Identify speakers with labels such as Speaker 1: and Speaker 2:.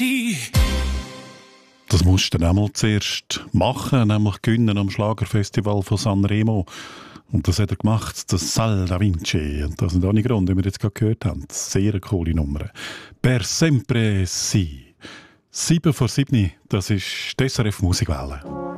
Speaker 1: Das musst du dann einmal zuerst machen, nämlich gewinnen am Schlagerfestival von Sanremo. Und das hat er gemacht, das Sal da Vinci. Und das sind auch die Gründe, die wir jetzt gerade gehört haben. Sehr coole Nummer. Per sempre si. 7 vor 7, das ist die SRF Musikwelle.